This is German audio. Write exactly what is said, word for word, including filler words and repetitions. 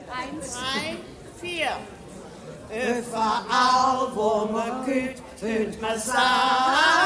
Eins, drei, vier. Überall, wo man geht, hört man sagen.